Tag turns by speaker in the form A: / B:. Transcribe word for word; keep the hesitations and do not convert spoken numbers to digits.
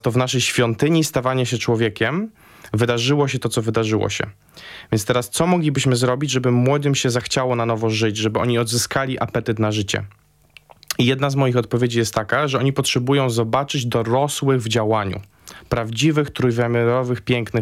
A: to w naszej świątyni stawania się człowiekiem wydarzyło się to, co wydarzyło się. Więc teraz co moglibyśmy zrobić, żeby młodym się zachciało na nowo żyć, żeby oni odzyskali apetyt na życie? I jedna z moich odpowiedzi jest taka, że oni potrzebują zobaczyć dorosłych w działaniu. Prawdziwych, trójwymiarowych, pięknych